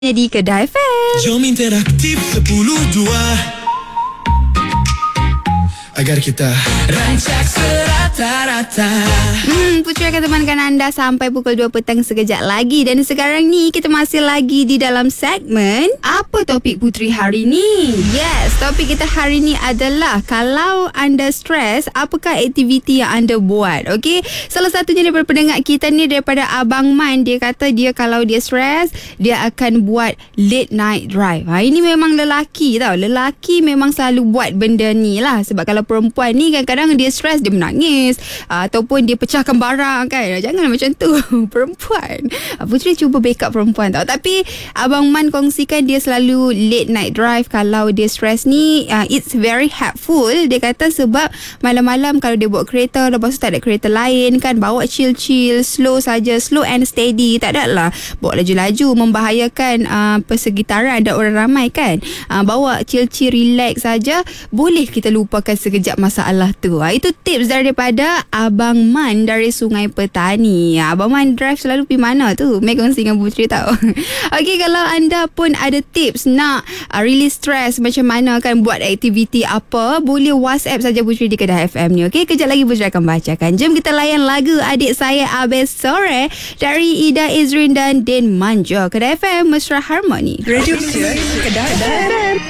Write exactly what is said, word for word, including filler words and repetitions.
di Kedah F M. Jom interaktif sepuluh dua agar kita rancak serata-rata. Hmm, Putri akan temankan anda sampai pukul dua petang sekejap lagi. Dan sekarang ni kita masih lagi di dalam segmen Apa Topik Putri hari ni? Yes, topik kita hari ni adalah kalau anda stres, apakah aktiviti yang anda buat? Okey, salah satunya daripada pendengar kita ni daripada Abang Man. Dia kata dia kalau dia stres, dia akan buat late night drive. Ha, ini memang lelaki tau. Lelaki memang selalu buat benda ni lah. Sebab kalau perempuan ni kadang-kadang dia stres, dia menangis uh, ataupun dia pecahkan barang kan. Jangan macam tu perempuan. uh, Putri cuba backup perempuan tau. Tapi Abang Man kongsikan dia selalu late night drive kalau dia stres ni. uh, It's very helpful. Dia kata sebab malam-malam kalau dia bawa kereta, lepas tu tak ada kereta lain kan, bawa chill-chill, slow saja, slow and steady. Tak ada lah bawa laju-laju membahayakan uh, persekitaran, ada orang ramai kan. uh, Bawa chill-chill, relax saja, boleh kita lupakan sekejap masalah tu. Ha, itu tips daripada Abang Man dari Sungai Petani. Ha, Abang Man drive selalu pergi mana tu? Mai kongsi dengan Putri tau. Okey, kalau anda pun ada tips nak uh, release stress, macam mana kan, buat aktiviti apa, boleh WhatsApp saja Putri di Kedah F M ni. Okey, kejap lagi Putri akan bacakan. Jom kita layan lagu Adik Saya Abis Sore dari Ida Izrin dan Din Manjo. Kedah F M, Mesra Harmoni. Radio Kedah F M.